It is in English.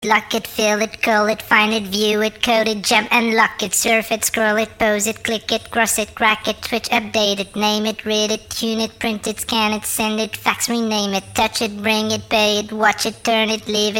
Lock it, fill it, call it, find it, view it, code it, jump and lock it, surf it, scroll it, pose it, click it, cross it, crack it, switch, update it, name it, read it, tune it, print it, scan it, send it, fax, rename it, touch it, bring it, pay it, watch it, turn it, leave it.